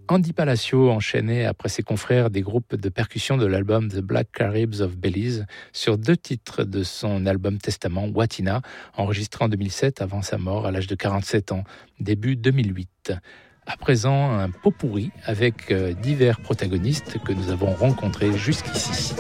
Andy Palacio enchaînait après ses confrères des groupes de percussion de l'album The Black Caribs of Belize sur 2 titres de son album Testament, Watina, enregistré en 2007 avant sa mort à l'âge de 47 ans, début 2008. À présent, un pot pourri avec divers protagonistes que nous avons rencontrés jusqu'ici.